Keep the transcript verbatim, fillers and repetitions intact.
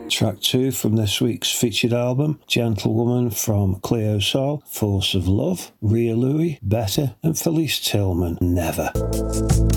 Track two from this week's featured album, Gentlewoman from Cleo Sol, Force of Love, Ria Louie, Better, and Felice Tillman, Never.